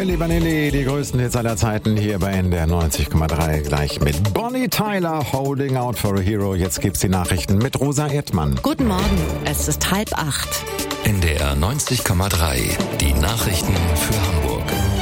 Milli Vanilli, die größten Hits aller Zeiten hier bei NDR 90,3. Gleich mit Bonnie Tyler, Holding Out for a Hero. Jetzt gibt's die Nachrichten mit Rosa Erdmann. Guten Morgen, es ist 7:30. NDR 90,3, die Nachrichten für Hamburg.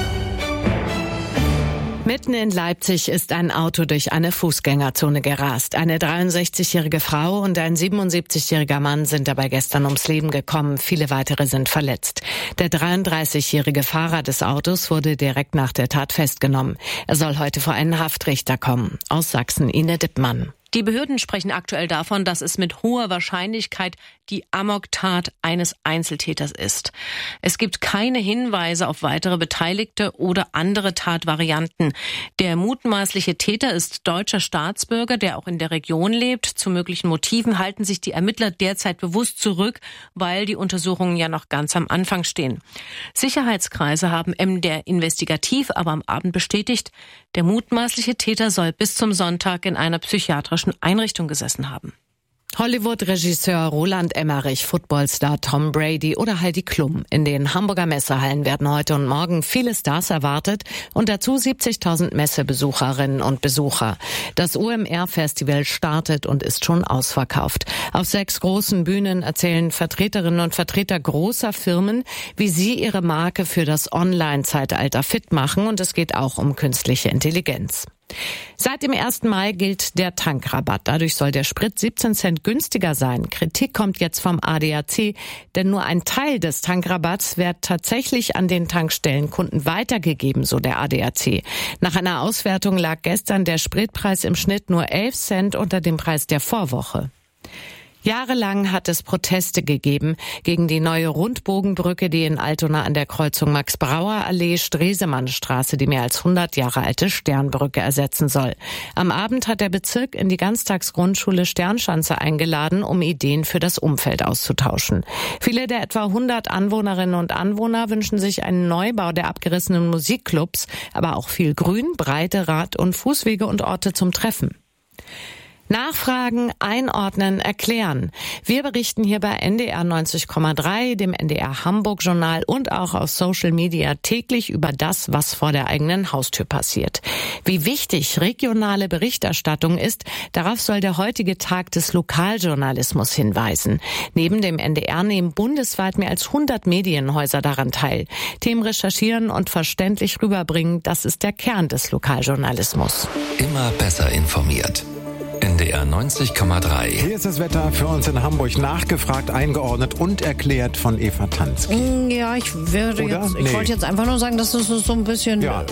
Mitten in Leipzig ist ein Auto durch eine Fußgängerzone gerast. Eine 63-jährige Frau und ein 77-jähriger Mann sind dabei gestern ums Leben gekommen. Viele weitere sind verletzt. Der 33-jährige Fahrer des Autos wurde direkt nach der Tat festgenommen. Er soll heute vor einen Haftrichter kommen. Aus Sachsen, Ine Dippmann. Die Behörden sprechen aktuell davon, dass es mit hoher Wahrscheinlichkeit die Amoktat eines Einzeltäters ist. Es gibt keine Hinweise auf weitere Beteiligte oder andere Tatvarianten. Der mutmaßliche Täter ist deutscher Staatsbürger, der auch in der Region lebt. Zu möglichen Motiven halten sich die Ermittler derzeit bewusst zurück, weil die Untersuchungen ja noch ganz am Anfang stehen. Sicherheitskreise haben MDR investigativ aber am Abend bestätigt, der mutmaßliche Täter soll bis zum Sonntag in einer psychiatrischen Einrichtung gesessen haben. Hollywood-Regisseur Roland Emmerich, Footballstar Tom Brady oder Heidi Klum. In den Hamburger Messehallen werden heute und morgen viele Stars erwartet und dazu 70.000 Messebesucherinnen und Besucher. Das OMR-Festival startet und ist schon ausverkauft. Auf 6 großen Bühnen erzählen Vertreterinnen und Vertreter großer Firmen, wie sie ihre Marke für das Online-Zeitalter fit machen, und es geht auch um künstliche Intelligenz. Seit dem 1. Mai gilt der Tankrabatt. Dadurch soll der Sprit 17 Cent günstiger sein. Kritik kommt jetzt vom ADAC, denn nur ein Teil des Tankrabatts wird tatsächlich an den Tankstellenkunden weitergegeben, so der ADAC. Nach einer Auswertung lag gestern der Spritpreis im Schnitt nur 11 Cent unter dem Preis der Vorwoche. Jahrelang hat es Proteste gegeben gegen die neue Rundbogenbrücke, die in Altona an der Kreuzung Max-Brauer-Allee-Stresemannstraße die mehr als 100 Jahre alte Sternbrücke ersetzen soll. Am Abend hat der Bezirk in die Ganztagsgrundschule Sternschanze eingeladen, um Ideen für das Umfeld auszutauschen. Viele der etwa 100 Anwohnerinnen und Anwohner wünschen sich einen Neubau der abgerissenen Musikclubs, aber auch viel Grün, breite Rad- und Fußwege und Orte zum Treffen. Nachfragen, einordnen, erklären. Wir berichten hier bei NDR 90,3, dem NDR Hamburg Journal und auch auf Social Media täglich über das, was vor der eigenen Haustür passiert. Wie wichtig regionale Berichterstattung ist, darauf soll der heutige Tag des Lokaljournalismus hinweisen. Neben dem NDR nehmen bundesweit mehr als 100 Medienhäuser daran teil. Themen recherchieren und verständlich rüberbringen, das ist der Kern des Lokaljournalismus. Immer besser informiert. NDR 90,3. Hier ist das Wetter für uns in Hamburg, nachgefragt, eingeordnet und erklärt von Eva Tanski. Ja, ich wollte jetzt einfach nur sagen, dass es so ein bisschen noch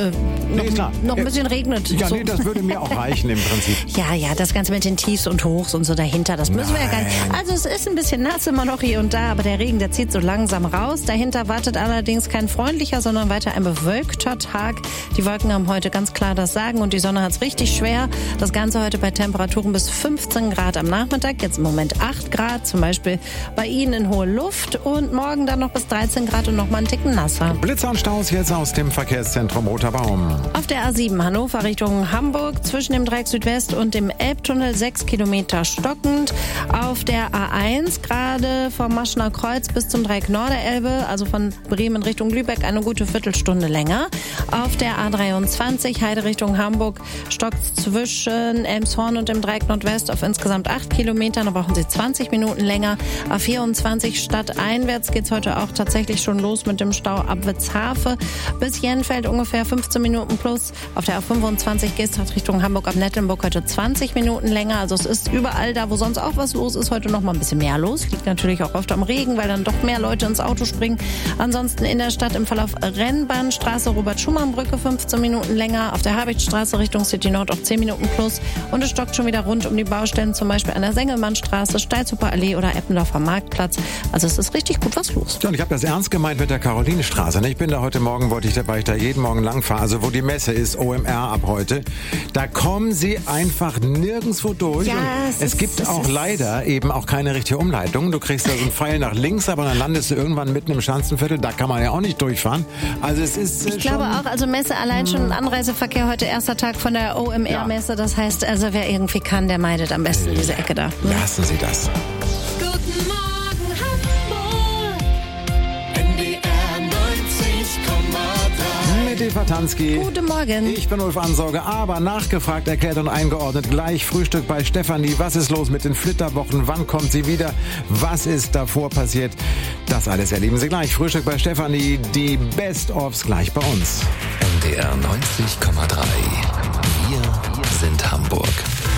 ein bisschen regnet. Ja, so. nee, das würde mir auch reichen im Prinzip. Ja, das Ganze mit den Tiefs und Hochs und so dahinter, das müssen wir ja gar nicht. Also es ist ein bisschen nass immer noch hier und da, aber der Regen, der zieht so langsam raus. Dahinter wartet allerdings kein freundlicher, sondern weiter ein bewölkter Tag. Die Wolken haben heute ganz klar das Sagen und die Sonne hat es richtig schwer. Das Ganze heute bei Temperaturen bis 15 Grad am Nachmittag, jetzt im Moment 8 Grad, zum Beispiel bei Ihnen in hohe Luft, und morgen dann noch bis 13 Grad und noch mal einen Ticken nasser. Blitzer und Staus jetzt aus dem Verkehrszentrum Roter Baum. Auf der A7 Hannover Richtung Hamburg zwischen dem Dreieck Südwest und dem Elbtunnel 6 Kilometer stockend. Auf der A1 gerade vom Maschener Kreuz bis zum Dreieck Norderelbe, also von Bremen Richtung Lübeck, eine gute Viertelstunde länger. Auf der A23 Heide Richtung Hamburg stockt zwischen Elmshorn und im Dreieck Nordwest auf insgesamt 8 Kilometern. Da brauchen Sie 20 Minuten länger. A24 stadteinwärts geht's heute auch tatsächlich schon los mit dem Stau ab Witzhafe. Bis Jenfeld ungefähr 15 Minuten plus. Auf der A25 geht's Richtung Hamburg ab Nettelnburg heute 20 Minuten länger. Also es ist überall da, wo sonst auch was los ist, heute noch mal ein bisschen mehr los. Liegt natürlich auch oft am Regen, weil dann doch mehr Leute ins Auto springen. Ansonsten in der Stadt im Verlauf Rennbahnstraße, Robert-Schumann-Brücke 15 Minuten länger. Auf der Habichtstraße Richtung City Nord auch 10 Minuten plus. Und es stockt schon wieder rund um die Baustellen, zum Beispiel an der Sengelmannstraße, Steilzuper Allee oder Eppendorfer Marktplatz. Also es ist richtig gut was los. Ja, und ich habe das ernst gemeint mit der Karolinenstraße. Ich bin da heute Morgen, weil ich da jeden Morgen lang fahre, also wo die Messe ist, OMR ab heute. Da kommen Sie einfach nirgendwo durch. Ja, und es gibt auch leider eben auch keine richtige Umleitung. Du kriegst da so einen Pfeil nach links, aber dann landest du irgendwann mitten im Schanzenviertel. Da kann man ja auch nicht durchfahren. Also es ist Ich glaube auch, also Messe allein schon Anreiseverkehr, heute erster Tag von der OMR-Messe. Das heißt, also wer irgendwie kann, der meidet am besten diese Ecke da. Lassen Sie das. Guten Morgen Hamburg, NDR 90,3. mit Eva Tansky. Guten Morgen. Ich bin Ulf Ansorge, aber nachgefragt, erklärt und eingeordnet. Gleich Frühstück bei Stefanie. Was ist los mit den Flitterwochen? Wann kommt sie wieder? Was ist davor passiert? Das alles erleben Sie gleich. Frühstück bei Stefanie. Die Best-ofs gleich bei uns. NDR 90,3. Wir sind Hamburg.